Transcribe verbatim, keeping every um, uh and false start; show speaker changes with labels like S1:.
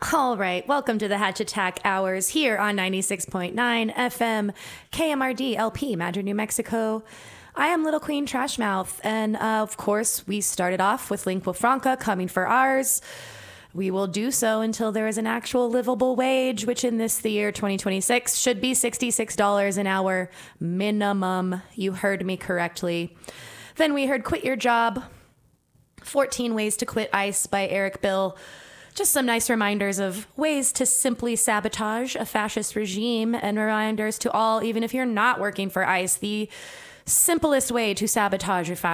S1: All right, welcome to the Hatch Attack Hours here on ninety-six point nine F M K M R D L P, Madrid, New Mexico. I am Little Queen Trashmouth, and uh, of course, we started off with Lingua Franca coming for ours. We will do so until there is an actual livable wage, which in this the year twenty twenty-six should be sixty-six dollars an hour minimum. You heard me correctly. Then we heard Quit Your Job, fourteen Ways to Quit ICE by Eric Bill. Just some nice reminders of ways to simply sabotage a fascist regime, and reminders to all, even if you're not working for ICE, the simplest way to sabotage a fascist